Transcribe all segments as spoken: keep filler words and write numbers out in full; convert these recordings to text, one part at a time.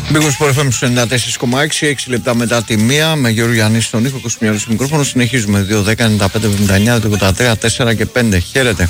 Μπήκος por εφ εμ ενενήντα τέσσερα κόμμα έξι, έξι λεπτά μετά τη μία, με Γιώργο Γιάννη στον ήχο, Κοσμιόλη στο μικρόφωνο. Συνεχίζουμε. δύο, δέκα, ενενήντα πέντε, εβδομήντα εννιά, ογδόντα τρία, τέσσερα και πέντε. Χαίρετε.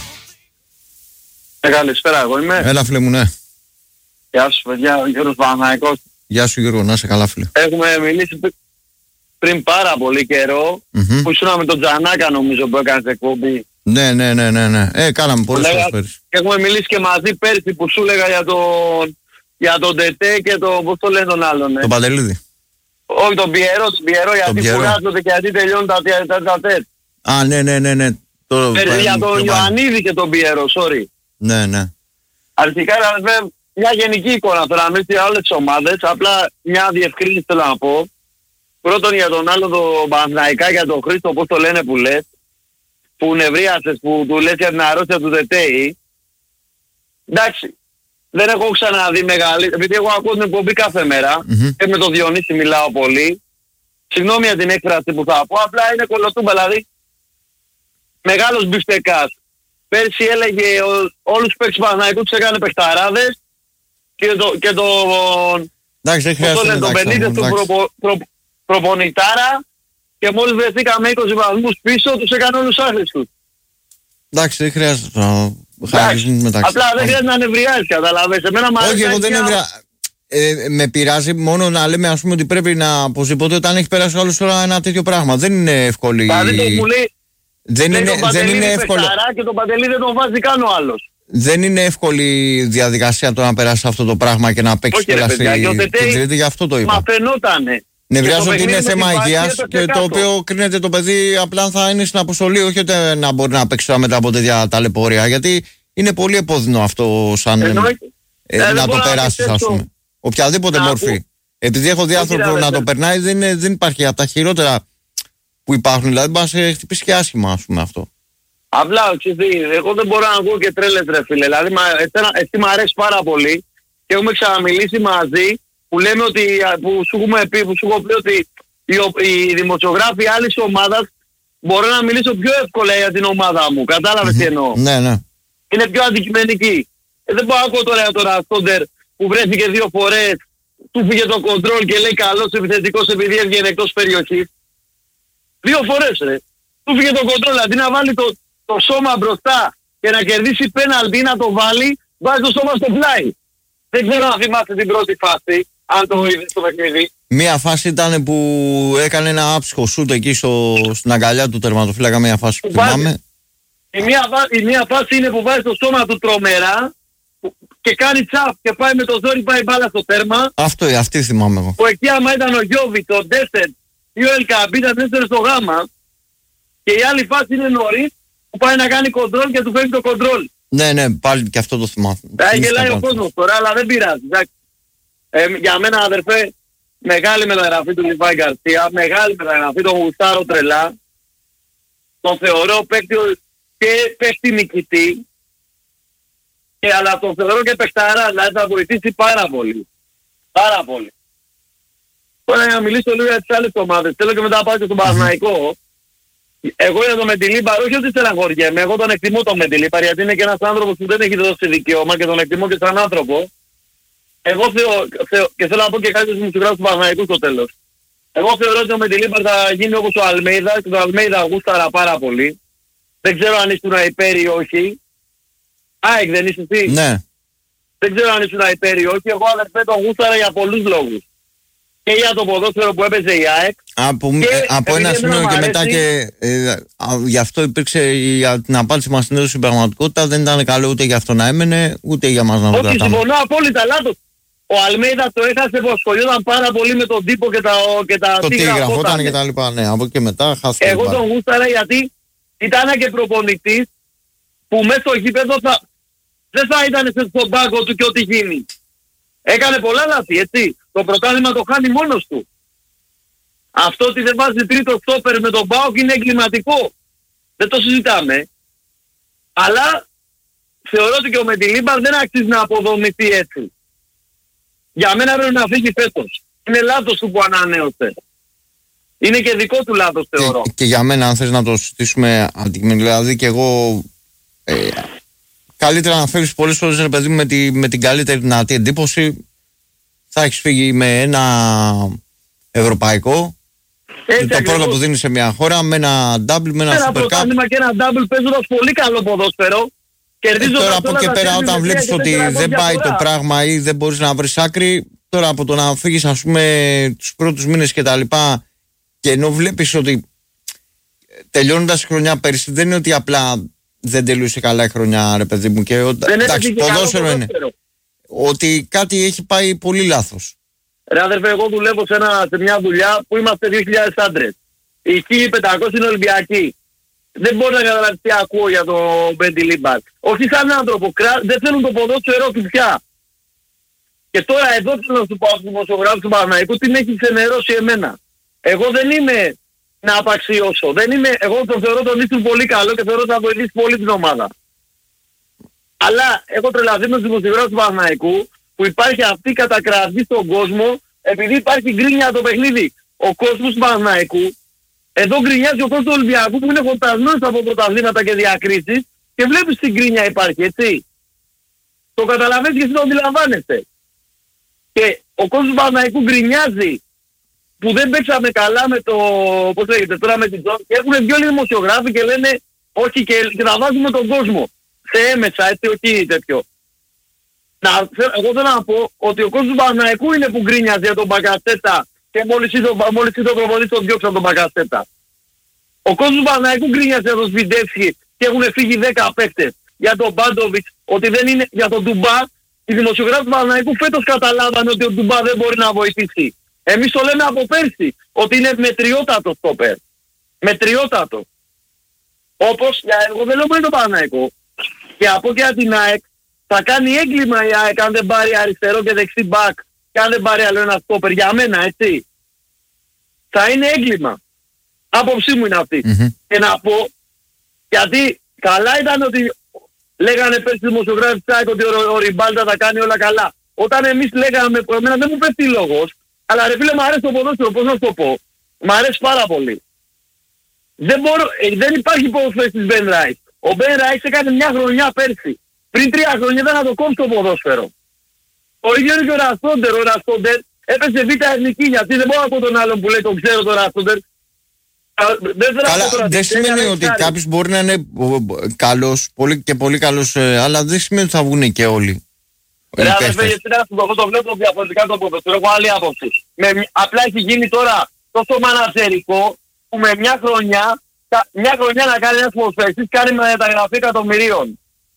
Ε, καλησπέρα, εγώ είμαι. Έλα, φίλε μου, ναι. Γεια σου, παιδιά, ο Γιώργος Παναθηναϊκός. Γεια σου, Γιώργο, να είσαι καλά, φίλε. Έχουμε μιλήσει πριν πάρα πολύ καιρό, mm-hmm. που ήσουν με τον Τζανάκα, νομίζω, που έκανες εκπομπή. Ναι, ναι, ναι, ναι, ναι. Ε, κάναμε πολλές φορές πέρυσι. Έχουμε μιλήσει και μαζί πέρσι που σου έλεγα για τον, για τον Τετέ και τον, πώς το λένε τον άλλον. Ε? Τον Παντελίδη. Όχι, τον Πιερό, τον Πιερό, γιατί κουράζονται και γιατί τελειώνουν τα τέτα. Α, ναι, ναι, ναι, ναι. Το, πέρυσι για τον Ιωαννίδη και τον Πιερό, sorry. Ναι, ναι. Αρχικά ήταν μια γενική εικόνα, τώρα να μην για όλες τις ομάδες, απλά μια διευκρίνηση θέλω να πω. Πρώτον για τον άλλο τον Παναθηναϊκά, για τον Χρήστο, πώς το λένε που λες, που νευρίασες, που του λες για την αρρώστια του Δετέη. Εντάξει, δεν έχω ξαναδεί μεγάλη, επειδή εγώ ακούω την εκπομπή κάθε μέρα mm-hmm. και με τον Διονύση μιλάω πολύ. Συγγνώμη για την έκφραση που θα πω, απλά είναι κολοτούμπα, δηλαδή μεγάλος μπιφτεκάς. Πέρσι έλεγε ο, όλους τους παίκτες του Παναθηναϊκού τους έκανε παιχταράδες και, το, και τον... Εντάξει, δεν χρειάζεται τον Πενίδες του προπο, προ, προπονητάρα και μόλις βρεθήκαμε είκοσι βαθμούς πίσω τους έκανε όλους άχρηστους. Εντάξει, δεν χρειάζεται να χαρίζουν μεταξύ. Απλά δεν χρειάζεται να νευριάζεις, καταλαβες. Εμένα μ' αρέσει. Όχι, εγώ δεν νευριάζω. Ε, με πειράζει μόνο να λέμε, ας πούμε, ότι πρέπει να οπωσδήποτε όταν έχει περάσει όλος τώρα ένα τέτοιο πράγμα. Δεν είναι εύκολη. Δηλαδή το που λέει, δεν είναι, δεν είναι εύκολο. Και τον Παντελή δεν τον βάζει καν ο άλλος. Δεν είναι εύκολη διαδικασία το να περάσει αυτό το πράγμα και να παίξει και στην τρίτη, γι' αυτό το είπα. Μα φαινότανε. Νευριάζω ότι είναι θέμα υγείας και το οποίο κρίνεται το παιδί απλά θα είναι στην αποστολή, όχι ότι να μπορεί να παίξει μετά από τέτοια ταλαιπωρία. Γιατί είναι πολύ επώδυνο αυτό σαν Εννοεί, ε, ε, να το περάσει, ας πούμε. Οποιαδήποτε να μορφή. Που... Επειδή έχω δει άνθρωπο να το περνάει, δεν, είναι, δεν υπάρχει από τα χειρότερα που υπάρχουν. Δηλαδή, μπορεί να σε χτυπήσει και άσχημα, ας πούμε, αυτό. Απλά, ξέρετε, εγώ δεν μπορώ να ακούω και τρέλες, ρε φίλε. Δηλαδή, μα, εσένα, εσύ μου αρέσει πάρα πολύ και έχουμε ξαναμιλήσει μαζί που λέμε ότι, που σου έχουμε πει, που σου έχω πει ότι οι, οι δημοσιογράφοι άλλης ομάδας μπορώ να μιλήσω πιο εύκολα για την ομάδα μου. Κατάλαβες τι εννοώ. Ναι, ναι. Είναι πιο αντικειμενική. Ε, δεν μπορώ να ακούω τώρα για τον Ραστόντερ που βρέθηκε δύο φορές, του φύγε το κοντρόλ και λέει καλός επιθετικός επειδή έβγαινε εκτός περιοχής. Δύο φορές, ρε. Του φύγε το κοντρόλ, αντί να βάλει το, το σώμα μπροστά και να κερδίσει πέναλτι να το βάλει, βάζει το σώμα στο πλάι. Δεν ξέρω αν θυμάστε την πρώτη φάση, αν το είδες στο παιχνίδι. Μία φάση ήταν που έκανε ένα άψυχο σούτ εκεί στο, στην αγκαλιά του τερματοφύλακα, μία φάση που θυμάμαι. Η μία, η μία φάση είναι που βάζει το σώμα του τρομερά και κάνει τσαφ και πάει με το ζόρι, πάει μπάλα στο τέρμα. Αυτό, αυτή θυμάμαι εγώ. Που εκεί άμα ήταν ο Γιώβιτ, ο Ντέστερ ή ο Ελκαμπή ήταν τέσσερις στο γάμα. Και η άλλη φάση είναι νωρίς που πάει να κάνει κοντρόλ και του φέρνει το κοντρόλ. Ναι, ναι, πάλι και αυτό το θυμάμαι. Θα γελάει ο κόσμος τώρα, αλλά δεν πειράζει. Ε, για μένα, αδερφέ, μεγάλη μεταγραφή του Λιβάη Γκαρσία, μεγάλη μεταγραφή, τον γουστάρω τρελά. Τον θεωρώ παίκτη και παίκτη νικητή. Και, αλλά τον θεωρώ και παιχταρά, δηλαδή θα βοηθήσει πάρα πολύ. Πάρα πολύ. Τώρα για να μιλήσω λίγο για τις άλλες ομάδες, θέλω και μετά να πάω και στον Παναθηναϊκό. Εγώ για τον Μεντιλίμπαρ, όχι ότι στεναχωριέμαι, εγώ τον εκτιμώ τον Μεντιλίμπαρ, γιατί είναι και ένας άνθρωπος που δεν έχει δώσει δικαίωμα και τον εκτιμώ και σαν άνθρωπο. Εγώ θεω, θεω, και θέλω να πω και κάτι στους γράφους του Παναθηναϊκού στο τέλος. Εγώ θεωρώ ότι ο Μεντιλίμπαρ θα γίνει όπως ο Αλμέιδα και τον Αλμέιδα γούσταρα πάρα πολύ. Δεν ξέρω αν ήσουν υπέρ ή όχι. ΑΕΚ δεν είσαι εσύ. Ναι. Δεν ξέρω αν ήσουν υπέρ ή όχι. Εγώ αδερφέ τον γούσταρα για πολλούς λόγους. Και για το ποδόσφαιρο που έπαιζε η ΑΕΚ. Από, ε, από ένα σημείο και μετά και ε, α, γι' αυτό υπήρξε η, την απάντηση μας στην έδωση στην πραγματικότητα. Δεν ήταν καλό ούτε για αυτό να έμενε, ούτε για μας να το κρατάμε. Όχι, συμφωνώ απόλυτα, λάθος. Ο Αλμέιδα το έχασε που ασχολιόταν πάρα πολύ με τον τύπο και τα, και τα το τι γραφόταν και τα λοιπά. Ναι, από εκεί και μετά χάθηκε. Εγώ τον γούσταρα γιατί ήταν και προπονητής που μέσα στο γήπεδο θα, δεν θα ήταν στον πάγκο του και ό,τι γίνει. Έκανε πολλά λάθη, έτσι. Το πρωτάθλημα το χάνει μόνος του. Αυτό ότι δεν βάζει τρίτο στόπερ με τον ΠΑΟΚ είναι εγκληματικό. Δεν το συζητάμε. Αλλά θεωρώ ότι και ο Μεντιλίμπαρ δεν αξίζει να αποδομηθεί έτσι. Για μένα πρέπει να φύγει φέτος. Είναι λάθος του που ανανέωσε. Είναι και δικό του λάθος θεωρώ. Και, και για μένα αν θες να το συζητήσουμε αντικειμενικά, δηλαδή και εγώ ε, καλύτερα να φέρεις πολλές φορές ρε παιδί με, τη, με την καλύτερη δυνατή εντύπωση θα έχεις φύγει με ένα ευρωπαϊκό. Έτσι, το πρώτο που δίνει σε μια χώρα, με ένα double, με ένα, ένα super cup. Και ένα double παίζοντας πολύ καλό ποδόσφαιρο. Ε, τώρα από εκεί πέρα, όταν βλέπεις ότι δεν πάει το πράγμα ή δεν μπορείς να βρεις άκρη, τώρα από το να φύγεις, ας πούμε, τους πρώτους μήνες και τα λοιπά, και ενώ βλέπεις ότι τελειώνοντας η χρονιά πέρσι, δεν είναι ότι απλά δεν τελείωσε καλά η χρονιά, ρε παιδί μου, και ότι, εντάξει, ποδόσφαιρο είναι. Ότι κάτι έχει πάει πολύ λάθος. Ρε αδερφέ, εγώ δουλεύω σε, ένα, σε μια δουλειά που είμαστε δύο χιλιάδες άντρες. Οι χίλια πεντακόσιοι είναι Ολυμπιακοί. Δεν μπορώ να καταλάβει τι ακούω για τον Μπέντι Λίμπακ. Όχι σαν άνθρωπο, δεν θέλουν το ποδόσφαιρό του πια. Και τώρα εδώ θέλω να σου πω στους δημοσιογράφους του Παναθηναϊκού τι με έχει ξενερώσει εμένα. Εγώ δεν είμαι να απαξιώσω. Δεν είμαι, εγώ τον θεωρώ τον Ίστρου πολύ καλό και θεωρώ ότι θα βοηθήσει πολύ την ομάδα. Αλλά έχω τρελαθεί με τους δημοσιογράφους του Παναθηναϊκού που υπάρχει αυτή η κατακραυγή στον κόσμο επειδή υπάρχει γκρίνια το παιχνίδι. Ο κόσμος του Παναθηναϊκού, εδώ γκρινιάζει ο κόσμος του Ολυμπιακού που είναι χορτασμένος από πρωταθλήματα και διακρίσεις και βλέπεις την γκρίνια υπάρχει, έτσι. Το καταλαβαίνεις και εσύ το αντιλαμβάνεσαι. Και ο κόσμος του Παναθηναϊκού γκρινιάζει που δεν παίξαμε καλά με το, πώς λέγεται τώρα, με την Τζον, και έχουν βγει όλοι οι δημοσιογράφοι και λένε όχι και, και θα βάζουμε τον κόσμο σε έμεσα, έτσι, όχι τέτοιο. Να, εγώ θέλω να πω ότι ο κόσμος του Παναθηναϊκού είναι που γκρίνιαζε για τον Μπακασέτα και μόλις είδε ο προπονητής τον διώξαν τον Μπακασέτα. Ο κόσμος του Παναθηναϊκού γκρίνιαζε για τον Σβιντεύσκι και έχουν φύγει δέκα παίκτες. Για τον Μπάντοβιτς, ότι δεν είναι για τον Ντουμπά. Οι δημοσιογράφοι του Παναθηναϊκού φέτος καταλάβανε ότι ο Ντουμπά δεν μπορεί να βοηθήσει. Εμείς το λέμε από πέρσι, ότι είναι μετριότατο στόπερ. Μετριότατο. Όπως, εγώ δεν λέω μόνο το Παναθηναϊκό. Και από και την ΑΕΚ θα κάνει έγκλημα η ΑΕΚ αν δεν πάρει αριστερό και δεξί μπακ και αν δεν πάρει άλλο ένα στόπερ. Για μένα, έτσι. Θα είναι έγκλημα. Άποψή μου είναι αυτή. Mm-hmm. Και να πω, γιατί καλά ήταν ότι λέγανε πέρσι οι δημοσιογράφοι της ΑΕΚ ότι ο, ο Ριμπάλτα θα κάνει όλα καλά. Όταν εμείς λέγαμε, εμένα δεν μου πέφτει λόγος, αλλά ρε φίλε μου αρέσει το ποδόσφαιρο, πώς να σου το πω. Μ' αρέσει πάρα πολύ. Δεν, μπορώ, ε, δεν υπάρχει ποδοσφαιριστής Μπεν Ράις. Ο Μπεν Ράις έκανε μια χρονιά πέρσι. Πριν τρία χρόνια ήταν να το κόψει το ποδόσφαιρο. Ο ίδιος είναι και ο Ραστόντερ. Ο Ραστόντερ έπεσε β' εθνική, γιατί δεν μπορώ να πω τον άλλον που λέει τον ξέρω τον Ραστόντερ. Δεν, Καλά, δεν σημαίνει ότι κάποιος μπορεί να είναι καλός πολύ και πολύ καλός, αλλά δεν σημαίνει ότι θα βγουν και όλοι. Ρε αδερφέ, γιατί εγώ το βλέπω διαφορετικά το ποδόσφαιρο, έχω άλλη άποψη. Απλά έχει γίνει τώρα τόσο μανατζερικό που με μια χρονιά, μια χρονιά να κάνει ένας ποδοσφαιριστής κάνει μεταγραφή εκατομμυρίων.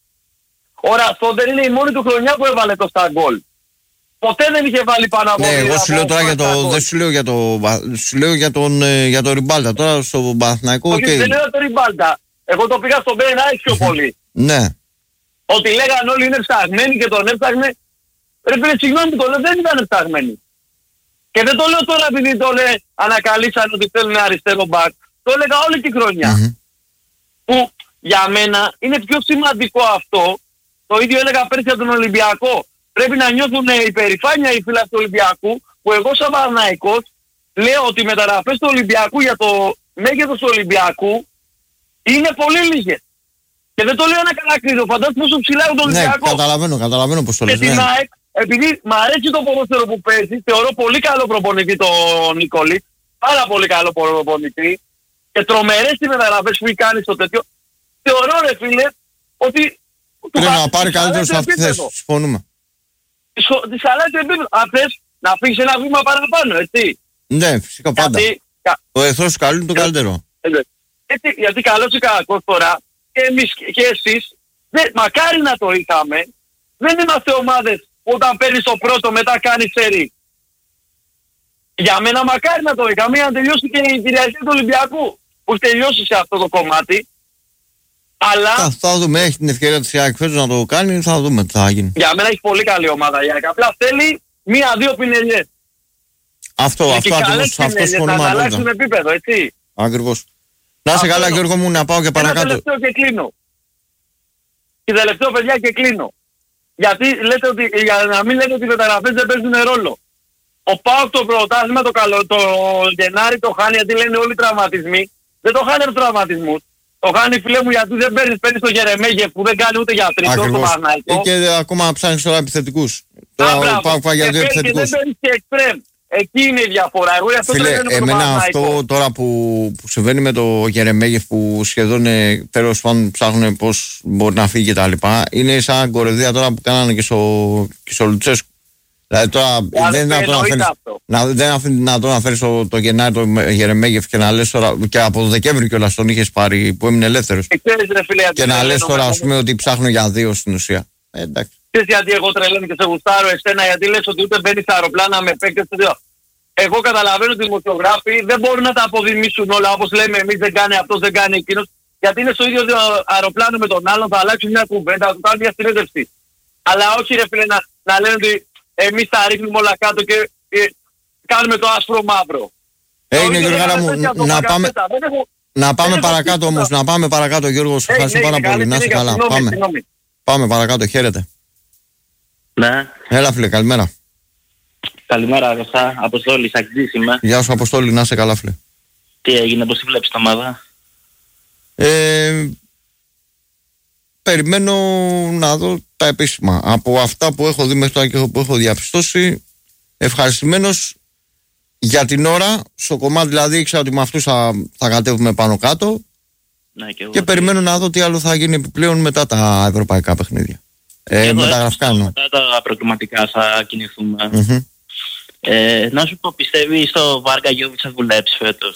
Ο Ραστόντερ είναι η μόνη του χρονιά που έβαλε το στα γκολ. Ποτέ δεν είχε βάλει πάνω από... Ναι, εγώ σου λέω τώρα για το... Δεν σου λέω για το... Σου λέω για τον, για τον Ριμπάλτα. Τώρα στο Παναθηναϊκό... Όχι, okay. Δεν λέω τον Ριμπάλτα. Εγώ το πήγα στον Μπεν Ράις πιο πολύ. Ναι. Ότι λέγανε όλοι είναι ψαγμένοι και τον έψαγνε. Ρε φίλε, συγγνώμη το λέω, δεν ήταν ψαγμένοι. Και δεν το λέω τώρα επειδή το λέει ανακαλύψαν ότι θέλουν αριστερό μπακ. Το έλεγα όλη τη χρονιά. Mm-hmm. Που για μένα είναι πιο σημαντικό αυτό. Το ίδιο έλεγα πέρσι από τον Ολυμπιακό. Πρέπει να νιώθουν υπερηφάνεια οι φίλοι του Ολυμπιακού, που εγώ σαν Παναθηναϊκός λέω ότι οι μεταγραφές του Ολυμπιακού για το μέγεθος του Ολυμπιακού είναι πολύ λίγες. Και δεν το λέω να κατακρίνω, φαντάζομαι πόσο ψηλά είναι το Ολυμπιακό. Ναι, καταλαβαίνω, καταλαβαίνω πως το λες. Και την ΑΕΚ, επειδή μ' αρέσει το ποδόσφαιρο που παίζει, θεωρώ πολύ καλό προπονητή τον Νικόλη, πάρα πολύ καλό προπονητή, και τρομερές τις μεταγραφές που έχει κάνει στο τέτοιο, θεωρώ ρε φίλε ότι... Πρέπει να πάρει καλύτερο σε αυτή τη θέση, συμφωνούμε. Της αλλάζει επίπεδο. Αν θες να φύγεις ένα βήμα παραπάνω, έτσι. Ναι, φυσικά πάντα. Γιατί, το εχθρό σου καλό είναι το καλύτερο. Έτσι, γιατί καλός ή κακός τώρα, και εμείς και εσείς, δεν, μακάρι να το είχαμε, δεν είμαστε ομάδες που όταν παίρνεις το πρώτο μετά κάνεις σερί. Για μένα μακάρι να το είχαμε για να τελειώσει και η κυριαρχία του Ολυμπιακού, που έχει τελειώσει σε αυτό το κομμάτι. Αλλά... Θα, θα δούμε, έχει την ευκαιρία της ΑΕΚ φέτος να το κάνει, θα δούμε τι θα γίνει. Για μένα έχει πολύ καλή ομάδα η ΑΕΚ, απλά θέλει μία-δύο πινελιές. Αυτό, και αυτό ακριβώς, αυτό συμφωνούμε. Να αλλάξουν επίπεδο, έτσι. Ακριβώς. Να είσαι καλά Γιώργο μου, να πάω και παρακάτω. Και τελευταίο και κλείνω. Και τελευταίο παιδιά και κλείνω. Γιατί λέτε ότι, για να μην λέτε ότι οι μεταγραφές δεν παίζουν ρόλο. Ο ΠΑΟΚ το πρωτάθλημα το, καλό, το Γενάρη το χάνει, γιατί λένε όλοι οι τραυματισμοί. Δεν το χάνει από τραυματισμούς. Το χάνει, φίλε μου, γιατί δεν παίρνεις, παίρνεις το Γερεμέγεφ που δεν κάνει ούτε για τρίτο, το Παναθηναϊκό. Και ακόμα ψάχνεις τώρα επιθετικούς. Τώρα πάω πάει για δύο επιθετικούς. Και δεν παίρνεις και εξτρέμ. Εκεί είναι η διαφορά. Εγώ γι' αυτό Φίλε, εμένα αυτό τώρα που, που συμβαίνει με το Γερεμέγεφ που σχεδόν ε, τέλος πάντων ψάχνουν πώς μπορεί να φύγει και τα λοιπά, είναι σαν κορεδία τώρα που κάνανε και στο, και στο Λουτσέσκου. Δηλαδή τώρα yeah, δεν είναι δυνατόν να φέρεις το, το Γενάρη το Γερεμέγεφ και να λες τώρα, και από το Δεκέμβρη κιόλας τον είχες πάρει που έμεινε ελεύθερος. Και, φίλε, και να λες τώρα ας πούμε ότι ψάχνω για δύο στην ουσία. Ε, εντάξει. Ξέρεις γιατί εγώ τρελαίνω και σε γουστάρω εσένα, γιατί λες ότι ούτε μπαίνεις στα αεροπλάνα με παίκτες του δύο. Εγώ καταλαβαίνω ότι οι δημοσιογράφοι δεν μπορούν να τα αποδημήσουν όλα όπως λέμε εμείς, δεν κάνει αυτός, δεν κάνει εκείνος. Γιατί είναι στο ίδιο αεροπλάνο με τον άλλον, θα αλλάξουν μια κουβέντα, θα του κάνουν μια συνέντευξη. Αλλά όχι ρε φίλε να, να λένε ότι εμείς τα ρίχνουμε όλα κάτω και ε, κάνουμε το άσπρο μαύρο. Έγινε Γιώργαρα μου, να πάμε, έχω, να πάμε παρακάτω όμως, να πάμε παρακάτω Γιώργο, σου ευχαριστώ πάρα πολύ, να είσαι καλά. Πάμε. Πάμε παρακάτω, χαίρετε. Ναι. Έλα φίλε, καλημέρα. Καλημέρα Αγωστά, Αποστόλη, Σακτζής είμαι. Γεια σου Αποστόλη, να είσαι καλά φίλε. Τι έγινε, πώς τη βλέπεις την ομάδα? Ε, περιμένω να δω τα επίσημα. Από αυτά που έχω δει μέχρι τώρα και που έχω διαπιστώσει, ευχαριστημένος για την ώρα. Στο κομμάτι δηλαδή ήξερα ότι με αυτούς θα, θα κατέβουμε πάνω κάτω. Ναι, και, εγώ, και περιμένω να δω τι άλλο θα γίνει επιπλέον μετά τα ευρωπαϊκά παιχνίδια. Ε, μεταγραφικά εννοώ. Μετά τα προκριματικά θα κινηθούμε. Mm-hmm. Ε, να σου πω, πιστεύεις στο Βάργα Γιόβιτς θα δουλέψει φέτος?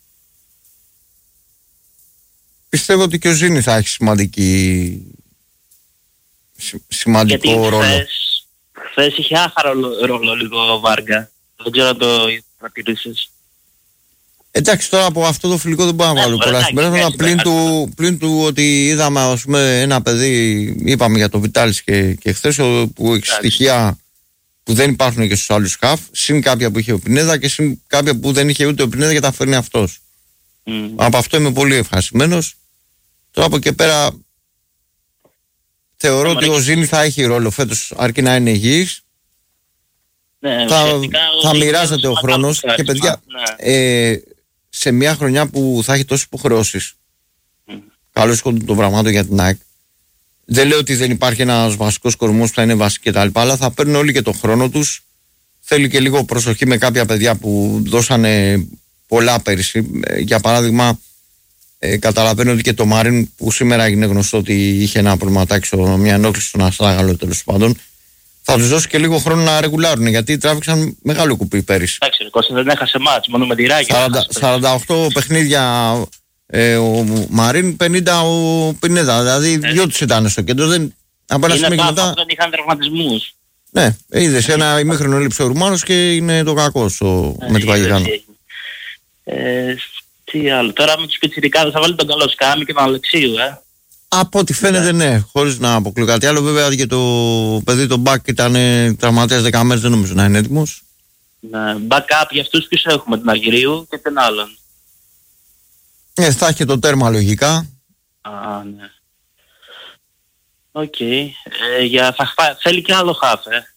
Πιστεύω ότι και ο Ζήνη θα έχει σημαντική... σημαντικό γιατί ρόλο. Γιατί χθες είχε άχαρο ρόλο λίγο ο Βάργα. Δεν ξέρω αν το παρατηρήσεις. Εντάξει, τώρα από αυτό το φιλικό δεν μπορώ να βάλω πολλά συμπεράσματα. Πλην, πλην του ότι είδαμε ας πούμε, ένα παιδί, είπαμε για το Βιτάλης και, και χθες, που έχει στοιχεία που δεν υπάρχουν και στους άλλους χαφ, συν κάποια που είχε ο Πινέδα και συν κάποια που δεν είχε ούτε ο Πινέδα και τα φέρνει αυτός. Mm. Από αυτό είμαι πολύ ευχαριστημένος. Τώρα από εκεί πέρα θεωρώ ότι ο Ζήνη θα έχει ρόλο φέτος, αρκεί να είναι υγιής. Ναι, θα, θα μοιράζεται ο χρόνος και παιδιά ναι. ε, σε μια χρονιά που θα έχει τόσες υποχρεώσεις. Mm. Καλώς το πραγμάτων για την ΑΕΚ. Δεν λέω ότι δεν υπάρχει ένας βασικός κορμός που θα είναι βασική κτλ. Αλλά θα παίρνουν όλοι και τον χρόνο τους. Θέλει και λίγο προσοχή με κάποια παιδιά που δώσανε πολλά πέρυσι. Για παράδειγμα, ε, καταλαβαίνω ότι και το Μάριν που σήμερα έγινε γνωστό ότι είχε ένα προβληματάκι, μια ενόχληση στον αστράγαλο τέλος πάντων. Θα τους δώσει και λίγο χρόνο να ρεγουλάρουν γιατί τράβηξαν μεγάλο κουπί πέρυσι. Εντάξει, ο Κώστας δεν έχασε μάτς, μόνο με τη Ράγια. σαράντα οκτώ παιχνίδια ε, ο Μαρίν, πενήντα ο Πινέδα. Δηλαδή ε, δυο τους ήταν στο κέντρο. Δεν, από ένα σημείο και μετά. Δεν είχαν τραυματισμούς. Ναι, είδες ένα ημίχρονο έλειψε ο Ρουμάνος και είναι το κακό στο, ε, με την Παγιγάνο. Ε, τι άλλο, τώρα με τους πιτσιρικάδες θα βάλει τον καλό Σκάμι και τον Αλεξίου, ε. Από ό,τι φαίνεται ναι, χωρίς να αποκλείω κάτι άλλο. Βέβαια και το παιδί το Μπακ ήταν τραυματίας δέκα μέρες, δεν νομίζω να είναι έτοιμος. Ναι, backup για αυτούς ποιους έχουμε, τον Αργυρίου και τον άλλον. Ναι, θα έχει το τέρμα λογικά. Α, ναι. Οκ. Okay. Ε, για, θα, θέλει και άλλο χαφ, ε.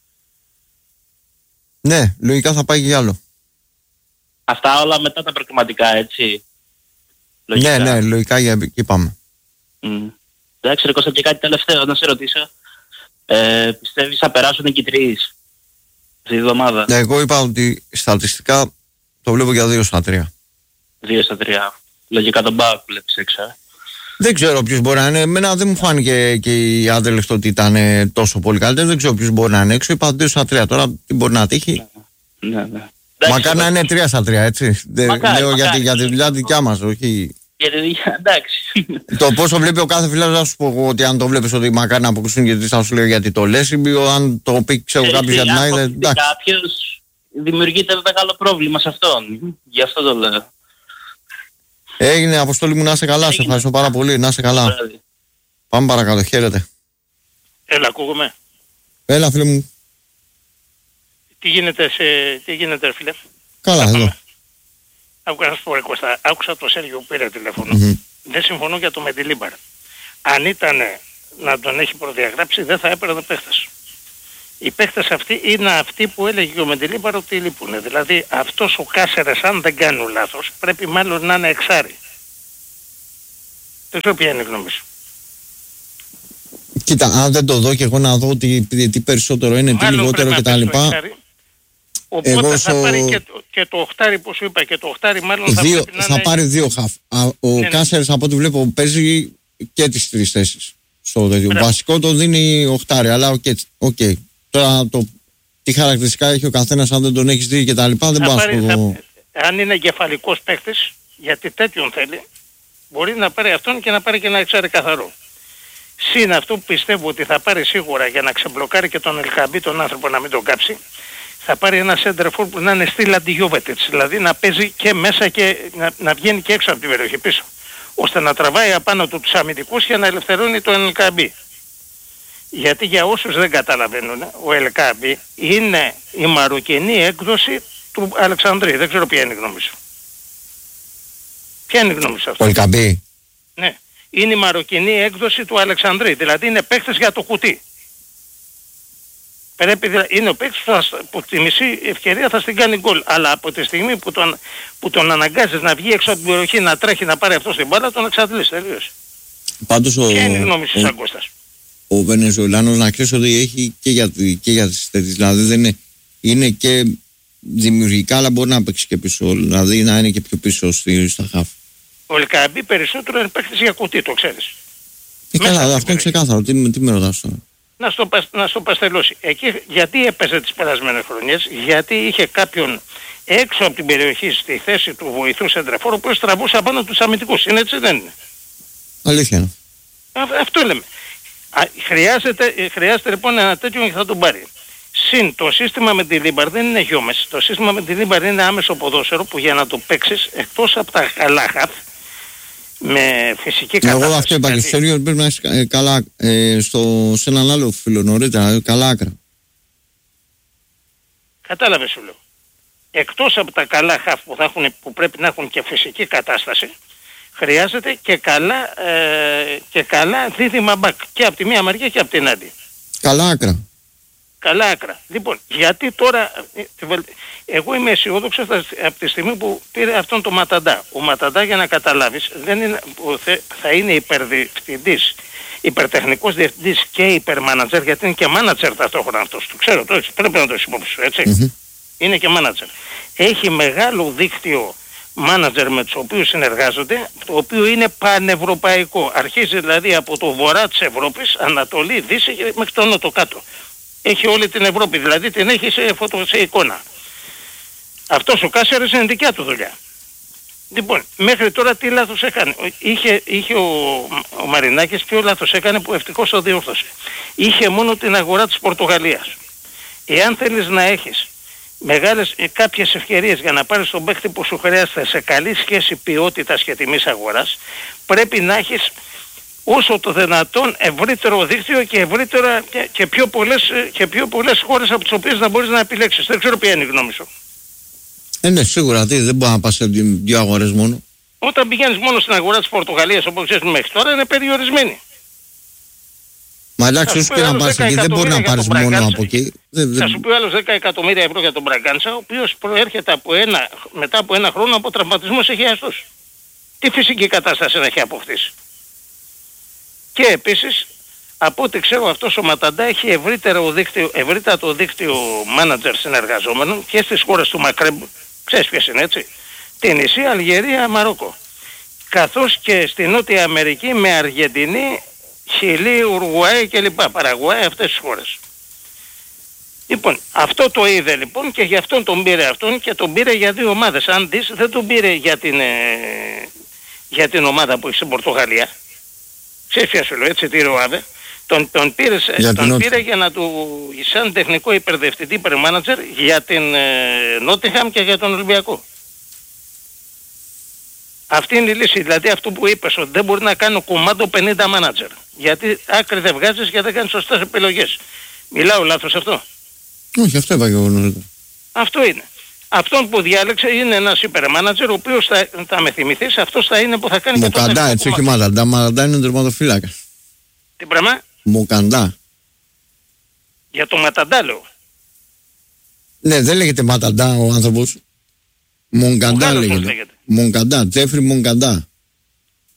Ναι, λογικά θα πάει και άλλο. Αυτά όλα μετά τα προκριματικά, έτσι. Λογικά. Ναι, ναι, λογικά για εκεί πάμε. Mm. Εντάξει, ρε Κώστα, και κάτι τελευταίο να σε ρωτήσω. Ε, πιστεύεις θα περάσουν εκεί τρεις αυτή τη εβδομάδα? Ναι, εγώ είπα ότι στατιστικά το βλέπω για δύο στα τρία. Δύο στα τρία. Λογικά τον Μπάουκ βλέπεις έξω. Ε. Δεν ξέρω ποιος μπορεί να είναι. Εμένα δεν μου φάνηκε και η Άντελεχτ ότι ήταν τόσο πολύ καλύτερο. Δεν ξέρω ποιος μπορεί να είναι έξω. Είπα δύο στα τρία. Τώρα τι μπορεί να τύχει. Ναι, ναι, ναι. Μακάρι να είναι τρία στα τρία, έτσι. Μακάρι, λέω μακάρι, για τη δουλειά δικιά μας, όχι. Για τη δουλειά, εντάξει. Το πόσο βλέπει ο κάθε φιλάδος, θα σου πω ότι αν το βλέπεις ότι μακάρι να αποκλειστούν γιατί θα σου λέω γιατί το λες, ή αν το πει ξέρω κάποιος για την ΑΕΚ. Αν κάποιος δημιουργείται μεγάλο πρόβλημα σε αυτόν. Γι' αυτό το λέω. Έγινε, Αποστόλη μου, να είσαι καλά. Έγινε. Σε ευχαριστώ πάρα πολύ. Να είσαι καλά. Βράδυ. Πάμε παρακάτω. Χαίρετε. Έλα, ακούγομαι. Έλα, φίλε μου. Τι γίνεται, σε... τι γίνεται φίλε? Καλά, εδώ. Άκουσα, Κώστα, άκουσα το Σέργιο που πήρε τηλέφωνο. Mm-hmm. Δεν συμφωνώ για το Μεντιλίμπαρ. Αν ήταν να τον έχει προδιαγράψει, δεν θα έπαιρνε παίχτες. Οι παίχτες αυτοί είναι αυτοί που έλεγε και ο Μεντιλίμπαρ ότι λείπουν. Δηλαδή αυτός ο Κάσερες, αν δεν κάνω λάθος, πρέπει μάλλον να είναι εξάρι. Δεν ξέρω ποια είναι η γνώμη σου. Κοίτα, αν δεν το δω και εγώ να δω τι, τι περισσότερο είναι, τι λιγότερο κτλ. Οπότε εγώ θα στο... πάρει και το, και το οχτάρι που σου είπα και το οχτάρι μάλλον θα, δύο, πρέπει να θα είναι... πάρει δύο χαφ. Ο ναι, Κάσερς ναι. από ό,τι βλέπω παίζει και τις τρεις θέσεις. Στο βασικό το δίνει οχτάρι, αλλά οκ. Okay, okay. Τώρα το τι χαρακτηριστικά έχει ο καθένας, αν δεν τον έχεις δει και τα λοιπά, δεν πάω στο... Θα, αν είναι κεφαλικός παίκτης, γιατί τέτοιον θέλει, μπορεί να πάρει αυτόν και να πάρει και ένα εξάρι καθαρό. Συν αυτό που πιστεύω ότι θα πάρει σίγουρα για να ξεμπλοκάρει και τον Ελκαμπή τον άνθρωπο να μην τον κάψει, θα πάρει ένα σέντερφορ που να είναι στυλ αντιγιόβετετς, δηλαδή να παίζει και μέσα και να, να βγαίνει και έξω από την περιοχή πίσω, ώστε να τραβάει απάνω του τους αμυντικούς και να ελευθερώνει τον Ελκαμπή. Γιατί για όσους δεν καταλαβαίνουν, ο Ελκαμπή είναι η μαροκινή έκδοση του Αλεξανδρή. Δεν ξέρω ποια είναι η γνώμη σου. Ποια είναι η γνώμη σου αυτό? Ο Ελκαμπή. Ναι. Είναι η μαροκινή έκδοση του Αλεξανδρή. Δηλαδή είναι παίκτης για το κουτί. Πρέπει, είναι ο παίκτης που, που τη μισή ευκαιρία θα στην κάνει γκολ. Αλλά από τη στιγμή που τον, που τον αναγκάζεις να βγει έξω από την περιοχή, να τρέχει να πάρει αυτό στην μπάλα, τον εξαντλείς. Τελείως. Πάντως ο... Ποια είναι η γνώμη σου σαν Κώστας? Ο Βενεζουελάνος να ξέρεις ότι έχει και για, και για τις τέτοιες. Δηλαδή δεν είναι, είναι και δημιουργικά, αλλά μπορεί να παίξει και πίσω. Δηλαδή να είναι και πιο πίσω στη, στα χαφ. Ο Ελκαμπή περισσότερο είναι παίκτης για κουτί, το ξέρεις. Ε, καλά, αυτό είναι ξεκάθαρο. Τι, τι με ρωτάς τώρα? Να στο, να στο παστελώσει. Εκεί γιατί έπαιζε τις περασμένες χρονιές? Γιατί είχε κάποιον έξω από την περιοχή στη θέση του βοηθού σεντρεφόρου που στραβούσε απάνω τους αμυντικούς. Είναι έτσι, δεν είναι? Αλήθεια είναι. Α, αυτό λέμε. Α, χρειάζεται, χρειάζεται λοιπόν ένα τέτοιο και θα τον πάρει. Συν το σύστημα με τη Λίμπαρ δεν είναι γιόμες. Το σύστημα με τη Λίμπαρ είναι άμεσο ποδόσφαιρο που για να το παίξεις εκτός από τα καλά χαφ με φυσική κατάσταση. Εγώ αυτό είπα και στο ίδιο πρέπει να είσαι ε, καλά ε, στο, σε έναν άλλο φίλο νωρίτερα, καλά άκρα. Κατάλαβε σου λέω. Εκτός από τα καλά χαφ που, θα έχουν, που πρέπει να έχουν και φυσική κατάσταση, χρειάζεται και καλά, ε, και καλά δίδυμα μπακ και από τη μία μεριά και από την άλλη. Καλά άκρα. Καλά άκρα. Λοιπόν, γιατί τώρα, εγώ είμαι αισιόδοξος από τη στιγμή που πήρε αυτόν τον Ματαντά. Ο Ματαντά, για να καταλάβεις, δεν είναι, θα είναι υπερδιευθυντής, υπερτεχνικός διευθυντής και υπερμάνατζερ, γιατί είναι και μάνατζερ ταυτόχρονα αυτός. Το ξέρω, το έτσι, πρέπει να το υπόψη σου, έτσι. Mm-hmm. Είναι και μάνατζερ. Έχει μεγάλο δίκτυο μάνατζερ με τους οποίους συνεργάζονται, το οποίο είναι πανευρωπαϊκό. Αρχίζει δηλαδή από το βορρά της Ευρώπης, Ανατολή, Δύση μέχρι το νότο κάτω. Έχει όλη την Ευρώπη, δηλαδή την έχει σε, φωτο, σε εικόνα. Αυτός ο Κάσερης είναι δικιά του δουλειά. Λοιπόν, μέχρι τώρα τι λάθος έκανε? Είχε, είχε ο, ο Μαρινάκης ποιο λάθος έκανε που ευτυχώς το διόρθωσε. Είχε μόνο την αγορά της Πορτογαλίας. Εάν θέλεις να έχεις μεγάλες, κάποιες ευκαιρίες για να πάρεις τον παίκτη που σου χρειάζεται σε καλή σχέση ποιότητας και τιμής αγοράς, πρέπει να έχεις όσο το δυνατόν ευρύτερο δίκτυο και ευρύτερα και, και, πιο πολλές, και πιο πολλές χώρες από τις οποίες να μπορείς να επιλέξεις. Δεν ξέρω ποια είναι η γνώμη σου. Ε, ναι, σίγουρα τι, δεν μπορεί να πας σε δύο αγορές μόνο. Όταν πηγαίνεις μόνο στην αγορά της Πορτογαλίας, όπως ξέρεις μέχρι τώρα, είναι περιορισμένη. Μα εντάξει, όσο και να πας εκεί, δεν μπορεί να πάρεις μόνο από εκεί. Θα σου πει άλλος δέκα εκατομμύρια ευρώ για τον Μπραγκάντσα, ο οποίος προέρχεται από ένα, μετά από ένα χρόνο από τραυματισμό σε χιαστούς. Τι φυσική κατάσταση να έχει αποκτήσει. Και επίσης, από ό,τι ξέρω, αυτός ο Ματαντά έχει ευρύτερο δίκτυο, ευρύτατο δίκτυο μάνατζερ συνεργαζόμενων και στις χώρες του Μακρέμπ, ξέρεις ποιες είναι, έτσι, Τινησί, Αλγερία, Μαρόκο, καθώς και στη Νότια Αμερική με Αργεντινή, Χιλή, Ουρουγουάη κλπ. Παραγουάη, αυτές τις χώρες. Λοιπόν, αυτό το είδε λοιπόν και γι' αυτόν τον πήρε αυτόν και τον πήρε για δύο ομάδες. Αν δεις, δεν τον πήρε για την, ε, για την ομάδα που έχει στην Πορτογαλία. Ξέρεις ποια σου λέω, έτσι τι ροάδε. Τον, τον, πήρε, για, τον πήρε για να του, σαν τεχνικό υπερδευτητή υπερμάνατζερ για την ε, Νότιχαμ και για τον Ολυμπιακό. Αυτή είναι η λύση. Δηλαδή αυτό που είπες ότι δεν μπορεί να κάνει κομμάτι πενήντα μάνατζερ. Γιατί άκρη δεν βγάζεις και δεν κάνεις σωστές επιλογές. Μιλάω λάθος αυτό? Όχι, αυτό είπα και εγώ νωρίτερα. Αυτό είναι. Αυτόν που διάλεξε είναι ένας υπερμάνατζερ ο οποίος θα, θα με θυμηθείς, αυτός θα είναι που θα κάνει Μοκαντά, και το έτσι όχι Ματαντά. Ματαντά είναι ο τερματοφύλακας. Τι πράγμα? Μοκαντά. Για το Ματαντά λέω. Ναι, δεν λέγεται Ματαντά ο άνθρωπος. Μονκαντά λέγεται. λέγεται. Μονκαντά, Τζέφρι Μονκαντά.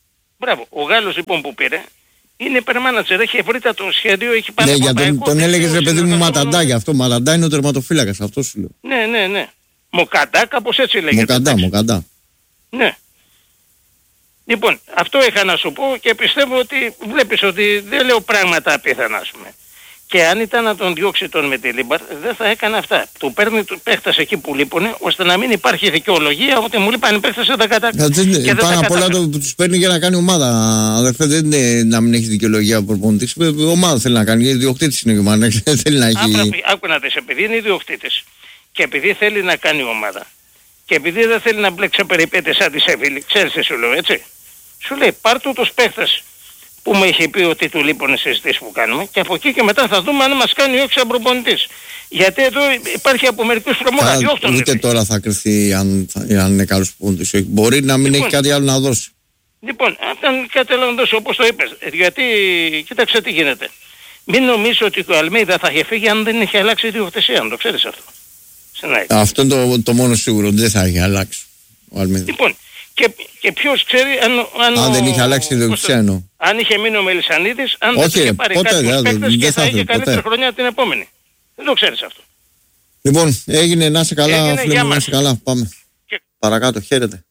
Μπράβο. Ο Γάλλος λοιπόν που πήρε είναι υπερμάνατζερ, έχει ευρύτατο σχέδιο, έχει πάρει. Ναι, για τον, τον έλεγες ρε παιδί μου Ματαντά, γι' αυτό. Ματαντά είναι ο τερματοφύλακας, αυτό σου λέω. Ναι, ναι, ναι. Μοκαντά, κάπως έτσι λέγεται. Μοκαντά, Μοκαντά. Ναι. Λοιπόν, αυτό είχα να σου πω και πιστεύω ότι βλέπεις ότι δεν λέω πράγματα απίθανα, ας πούμε. Και αν ήταν να τον διώξει τον Μεντιλίμπαρ, δεν θα έκανε αυτά. Του παίρνει του παίχτες εκεί που λείπουνε, ώστε να μην υπάρχει δικαιολογία ότι μου λείπαν οι παίχτες δεν τα κατάφερε. Πάνω απ' όλα το, τους παίρνει για να κάνει ομάδα. Αδερφέ, δεν είναι να μην έχει δικαιολογία ο προπονητής. Ομάδα θέλει να κάνει, γιατί ιδιοκτήτης είναι ο Μάνεξ. Θέλει να έχει. Άκου να δεις, επειδή είναι ιδιοκτήτης και επειδή θέλει να κάνει ομάδα και επειδή δεν θέλει να μπλέξει σε περιπέτειες σαν τη Σεβίλη, ξέρεις τι σου λέω, έτσι. Σου λέει πάρ' του τους παίχτες που μου είχε πει ότι του λείπουν οι συζητήσεις που κάνουμε και από εκεί και μετά θα δούμε αν μας κάνει όχι σαν προπονητής. Γιατί εδώ υπάρχει από μερικούς τρομόρα. Ούτε τώρα θα κρυφθεί αν, αν είναι καλός προπονητής. Μπορεί να μην λοιπόν, έχει κάτι άλλο να δώσει. Λοιπόν, αν κάτι άλλο να δώσει όπως το είπες. Γιατί, κοίταξε τι γίνεται. Μην νομίζεις ότι ο Αλμέιδα θα είχε φύγει αν δεν είχε αλλάξει η ιδιοκτησία, αν το ξέρεις αυτό. Αυτό είναι το, το μόνο σίγουρο, δεν θα είχε αλλάξει ο Αλμέιδα. Λοιπόν, Και, και ποιος ξέρει αν, αν, αν ο, δεν είχε αλλάξει τη ιδιοκτησία εννοώ. Αν είχε μείνει ο Μελισσανίδης, αν όχι, δεν είχε πάρει ποτέ, κάποιους δε, παίκτες δε, και δε θα είχε καλύτερη ποτέ. χρονιά την επόμενη. Δεν το ξέρεις αυτό. Λοιπόν, έγινε, να είσαι καλά, Έγινε, φίλε μου, να είσαι καλά. Πάμε. Και... Παρακάτω, χαίρετε.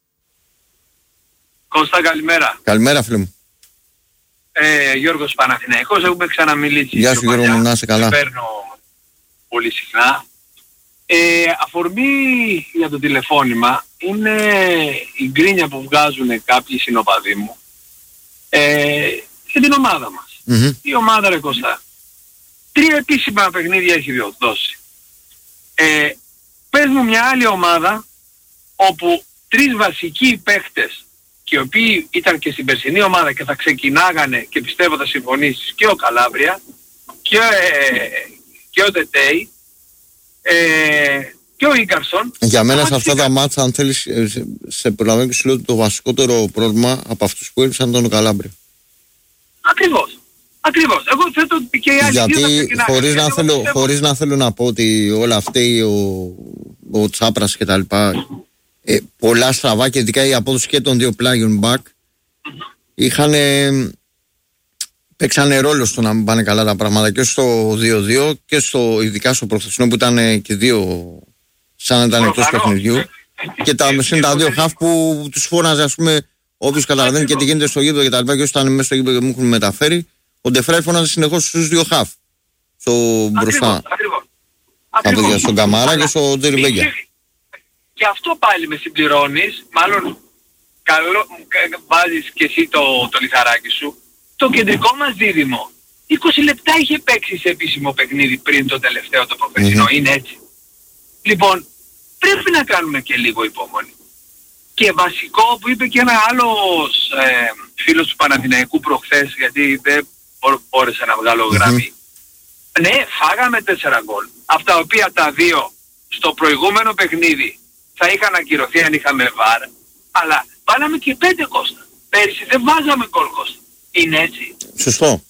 Κώστα, καλημέρα. Καλημέρα, φίλε μου. Ε, Γιώργος Παναθηναϊκός, έχουμε ξαναμιλήσει. Γεια σου Γιώργο μου, να είσαι καλά. Παίρνω πολύ συχνά. Ε, αφορμή για το τηλεφώνημα είναι η γκρίνια που βγάζουν κάποιοι συνοπαδοί μου ε, για την ομάδα μας. Mm-hmm. Η ομάδα ρε Κώστα, τρία επίσημα παιχνίδια έχει δώσει. Ε, πες μου μια άλλη ομάδα όπου τρεις βασικοί παίχτες και οι οποίοι ήταν και στην περσινή ομάδα και θα ξεκινάγανε και πιστεύω θα συμφωνήσεις και ο Καλάβρια και, ε, και ο Τετέι ε, και ο Ίκαρσον. Για μένα σε αυτά τα μάτσα, αν θέλεις, σε, σε προλαβαίνω και σου λέω ότι το βασικότερο πρόβλημα από αυτούς που έλειψαν ήταν ο Καλάβρια. Ακριβώς. Ακριβώς. Εγώ θέτω και οι άλλοι. Γιατί χωρίς να, θέλω, πιστεύω... χωρίς να θέλω να πω ότι όλα αυτά ο, ο Τσάπρας και τα λοιπά ε, πολλά στραβά και ειδικά η απόδοση και των δύο πλάγιων back mm-hmm. είχαν παίξανε ρόλο στο να μην πάνε καλά τα πράγματα και στο δύο δύο και στο, ειδικά στο προχθεσινό που ήταν και δύο σαν να ήταν εκτός παιχνιδιού και τα, είναι τα δύο χαφ που τους φώναζε ας πούμε όποιος καταλαβαίνει και τι γίνεται στο γήπεδο και τα λοιπά και όσοι ήταν μέσα στο γήπεδο και μου έχουν μεταφέρει ο Ντεφράι φώναζε συνεχώς στους δύο χαφ στο μπροστά από στον Καμάρα και στο Τζεριμπέγια. Και αυτό πάλι με συμπληρώνεις, μάλλον καλό, βάζεις και εσύ το, το λιθαράκι σου, το κεντρικό μας δίδυμο είκοσι λεπτά είχε παίξει σε επίσημο παιχνίδι πριν το τελευταίο το προπερσινό, mm-hmm. είναι έτσι. Λοιπόν, πρέπει να κάνουμε και λίγο υπομονή. Και βασικό που είπε και ένα άλλος ε, φίλος του Παναθηναϊκού προχθές, γιατί δεν μπόρεσα να βγάλω γραμμή. Mm-hmm. Ναι, φάγαμε τέσσερα γκολ, από τα οποία τα δύο στο προηγούμενο παιχνίδι θα είχαν ακυρωθεί αν είχαμε βάρ, αλλά βάλαμε και πέντε Κώστα. Πέρυσι δεν βάζαμε γκολ Κώστα. Είναι έτσι. Σωστό.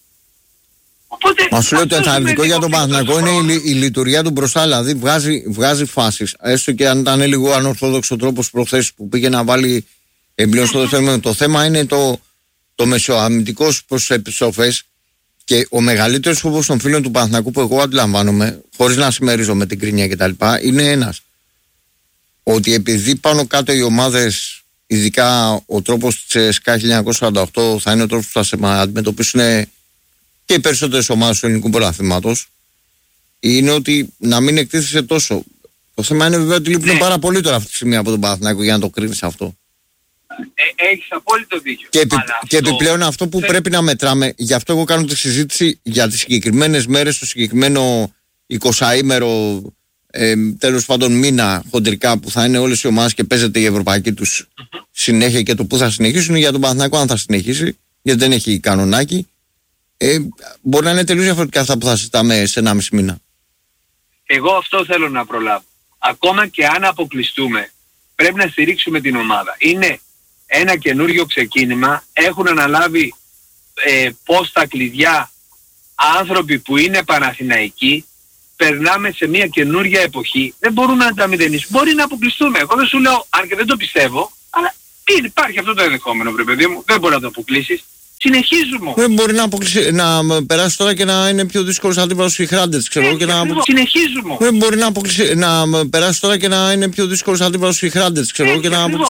Οπότε, μα σου λέω ότι το αρνητικό για τον Παναθηναϊκό είναι η, η λειτουργία του μπροστά, δηλαδή βγάζει, βγάζει φάσεις. Έστω και αν ήταν λίγο ανορθόδοξο τρόπος προχθές που πήγε να βάλει εμπλέον στο δεύτερο. Το θέμα είναι το, το μεσοαμυντικός προς επιστροφές και ο μεγαλύτερος φόβος των φίλων του Παναθηναϊκού που εγώ αντιλαμβάνομαι, χωρίς να συμμερίζομαι την κρίνια κτλ., είναι ένας. Ότι επειδή πάνω κάτω οι ομάδες, ειδικά ο τρόπος της ΣΚΑ χίλια εννιακόσια σαράντα οκτώ θα είναι ο τρόπος που θα σε αντιμετωπίσουν και οι περισσότερες ομάδες του ελληνικού πρωταθλήματος, είναι ότι να μην εκτίθεσαι τόσο. Το θέμα είναι βέβαια ότι λείπουν ναι. πάρα πολύ τώρα αυτή τη στιγμή από τον Παναθηναϊκό για να το κρίνεις αυτό. Ε, έχεις απόλυτο δίκιο. Και, επι, και αυτό... επιπλέον αυτό που Θε... πρέπει να μετράμε, γι' αυτό εγώ κάνω τη συζήτηση για τις συγκεκριμένες μέρες, το συγκεκριμένο εικοσαήμερο, ε, τέλος πάντων μήνα χοντρικά που θα είναι όλες οι ομάδες και παίζεται η ευρωπαϊκή τους mm-hmm. συνέχεια και το που θα συνεχίσουν για τον Παναθηναϊκό αν θα συνεχίσει, γιατί δεν έχει κανονάκι. Ε, μπορεί να είναι τελείως διαφορετικά αυτά που θα συζητάμε σε ένα μισή μήνα. Εγώ αυτό θέλω να προλάβω. Ακόμα και αν αποκλειστούμε, πρέπει να στηρίξουμε την ομάδα. Είναι ένα καινούριο ξεκίνημα. Έχουν αναλάβει ε, πόστα κλειδιά άνθρωποι που είναι Παναθηναϊκοί. Περνάμε σε μια καινούρια εποχή. Δεν μπορούμε να τα μηδενίσουμε. Μπορεί να αποκλειστούμε. Εγώ δεν σου λέω, αν και δεν το πιστεύω, αλλά Υπάρχει αυτό το ενδεχόμενο, βρε παιδί μου. Δεν μπορεί να το αποκλείσεις. Συνεχίζουμε. Δεν μπορεί να, αποκλείσει, να περάσει τώρα και να είναι πιο δύσκολος αντίπαλος οι Hranters, ξέρω εγώ. Συνεχίζουμε. Δεν μπορεί να, αποκλείσει, να περάσει τώρα και να είναι πιο δύσκολος αντίπαλος οι Hranters, ξέρω εγώ.